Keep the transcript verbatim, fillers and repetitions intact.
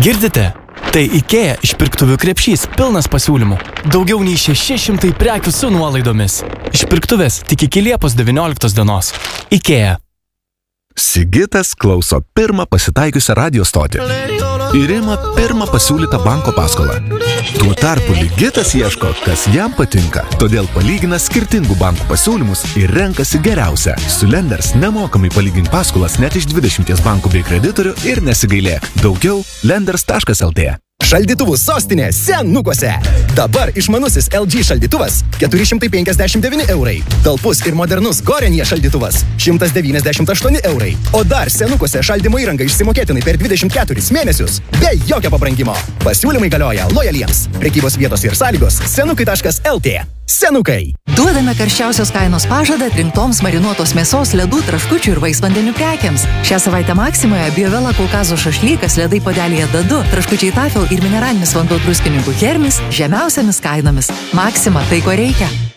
Girdite? Tai IKEA išpirktuvių krepšys pilnas pasiūlymų. Daugiau nei šeši šimtai prekių su nuolaidomis. Išpirktuvės tik iki Liepos devynioliktos dienos. IKEA. Sigitas klauso pirmą pasitaikiusią radio stotį ir ima pirmą pasiūlytą banko paskolą. Tuo tarpu Ligitas ieško, kas jam patinka, todėl palygina skirtingų bankų pasiūlymus ir renkasi geriausią. Su Lenders nemokamai palygink paskolas net iš dvidešimties bankų bei kreditorių ir nesigailėk. Daugiau lenders taškas el tė. Šaldytuvų sostinė Senukuose. Dabar išmanusis L G šaldytuvas keturi šimtai penkiasdešimt devyni eurai. Talpus ir modernus Gorenje šaldytuvas šimtas devyniasdešimt aštuoni eurai. O dar Senukuose šaldymo įranga išsimokėtinai per dvidešimt keturis mėnesius be jokio pabrangimo. Pasiūlymai galioja lojaliems. Prekybos vietos ir sąlygos senukai taškas el tė. Senukai. Duodame karščiausios kainos pažadą atrinktoms marinuotos mėsos, ledų, traškučių ir vaisvandenių prekiams. Šią savaitę Maksimoje Biovela Kaukazo šašlykas, ledai puodelyje D du, traškučiai Tafel ir mineralinis vanduo druskininkų Hermis žemiausiamis kainomis. Maksima, tai ko reikia.